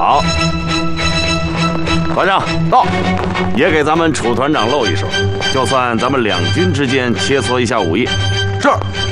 好，团长到，也给咱们楚团长露一手，就算咱们两军之间切磋一下武艺。 是。